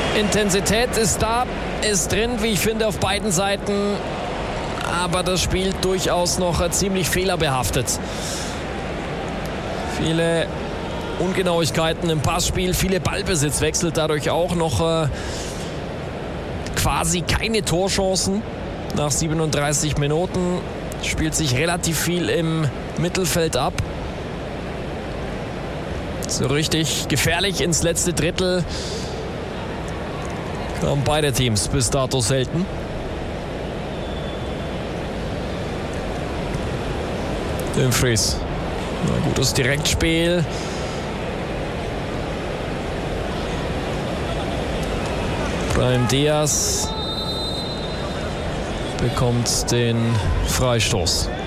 Intensität ist da, ist drin, wie ich finde, auf beiden Seiten. Aber das Spiel durchaus noch ziemlich fehlerbehaftet. Viele Ungenauigkeiten im Passspiel, viele Ballbesitzwechsel, dadurch auch noch quasi keine Torchancen. Nach 37 Minuten spielt sich relativ viel im Mittelfeld ab. So richtig gefährlich ins letzte Drittel kamen beide Teams bis dato selten. Dumfries. Ein gutes Direktspiel. Brahim Diaz bekommt den Freistoß.